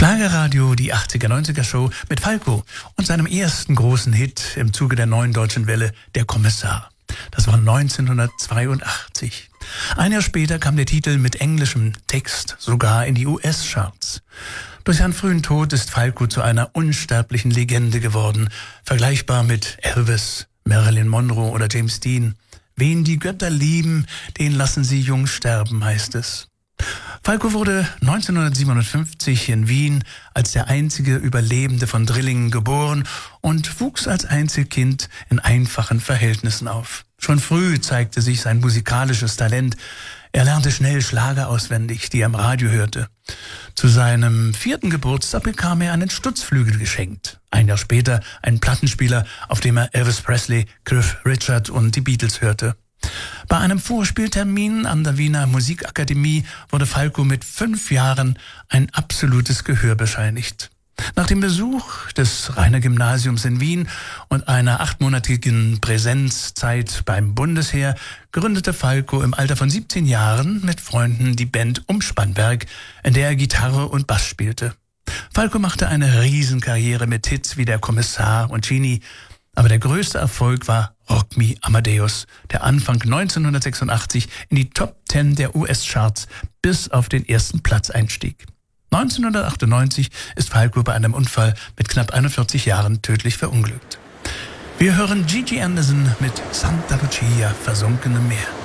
Schlagerradio, die 80er-90er-Show mit Falco und seinem ersten großen Hit im Zuge der Neuen Deutschen Welle, Der Kommissar. Das war 1982. Ein Jahr später kam der Titel mit englischem Text sogar in die US-Charts. Durch seinen frühen Tod ist Falco zu einer unsterblichen Legende geworden, vergleichbar mit Elvis, Marilyn Monroe oder James Dean. Wen die Götter lieben, den lassen sie jung sterben, heißt es. Falco wurde 1957 in Wien als der einzige Überlebende von Drillingen geboren und wuchs als Einzelkind in einfachen Verhältnissen auf. Schon früh zeigte sich sein musikalisches Talent. Er lernte schnell Schlager auswendig, die er im Radio hörte. Zu seinem 4. Geburtstag bekam er einen Stutzflügel geschenkt. Ein Jahr später einen Plattenspieler, auf dem er Elvis Presley, Cliff Richard und die Beatles hörte. Bei einem Vorspieltermin an der Wiener Musikakademie wurde Falco mit 5 Jahren ein absolutes Gehör bescheinigt. Nach dem Besuch des Rainer Gymnasiums in Wien und einer 8-monatigen Präsenzzeit beim Bundesheer gründete Falco im Alter von 17 Jahren mit Freunden die Band Umspannwerk, in der er Gitarre und Bass spielte. Falco machte eine Riesenkarriere mit Hits wie Der Kommissar und Genie, aber der größte Erfolg war Rock Me Amadeus, der Anfang 1986 in die Top 10 der US-Charts bis auf den 1. Platz einstieg. 1998 ist Falco bei einem Unfall mit knapp 41 Jahren tödlich verunglückt. Wir hören Gigi Anderson mit Santa Lucia, Versunkene Meer.